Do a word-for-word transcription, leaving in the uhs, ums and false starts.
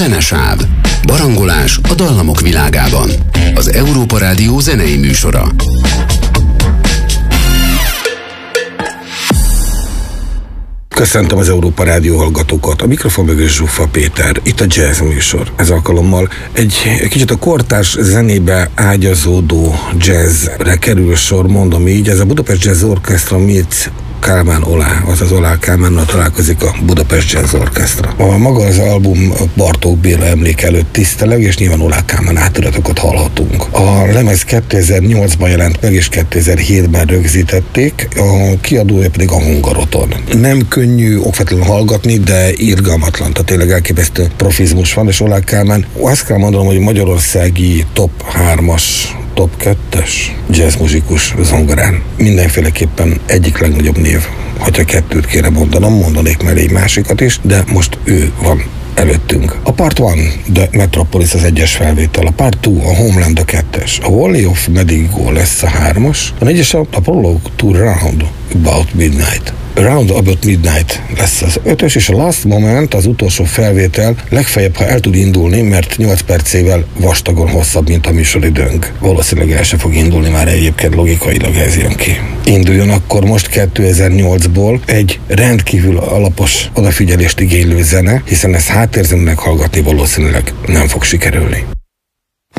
Zenesáv. Barangolás a dallamok világában. Az Európa Rádió zenei műsora. Köszöntöm az Európa Rádió hallgatókat. A mikrofon mögött Zsuffa Péter. Itt a jazz műsor. Ez alkalommal egy, egy kicsit a kortárs zenébe ágyazódó jazzre kerül sor, mondom így. Ez a Budapest Jazz Orchestra meets Kálmán Olá, azaz Olá Kálmánnal találkozik a Budapest Jazz Orchestra. A maga az album Bartók Béla emlék előtt tiszteleg, és nyilván Olá Kálmán átiratokat hallhatunk. A lemez kétezer-nyolcban jelent meg, és kétezer-hétben rögzítették, a kiadója pedig a Hungaroton. Nem könnyű okvetlenül hallgatni, de irgalmatlan, tehát tényleg elképesztő profizmus van, és Olá Kálmán, azt kell mondanom, hogy magyarországi top hármas, top kettes jazzmuzikus zongorán. Mindenféleképpen egyik legnagyobb név. Ha kettőt kéne mondanom, mondanék mellé egy másikat is, de most ő van előttünk. A Part one, The Metropolis az egyes felvétel, a Part two, a Homeland a kettes, a Valley of Medigo lesz a hármas, a négyes a, a Prologue to Round About Midnight. Round About Midnight lesz az ötös, és a Last Moment, az utolsó felvétel, legfeljebb, ha el tud indulni, mert nyolc percével vastagon hosszabb, mint a műsoridőnk. Valószínűleg el se fog indulni, már egyébként logikailag ez jön ki. Induljon akkor most kétezer-nyolcból egy rendkívül alapos odafigyelést igénylő zene, hiszen ezt háttérzőnek hallgatni valószínűleg nem fog sikerülni.